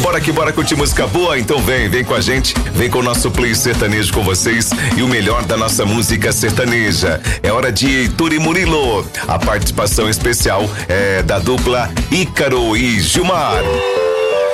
Bora que bora curtir música boa? Então vem com a gente, vem com o nosso Play Sertanejo com vocês e o melhor da nossa música sertaneja. É hora de Heitor e Murilo. A participação especial é da dupla Ícaro e Gilmar.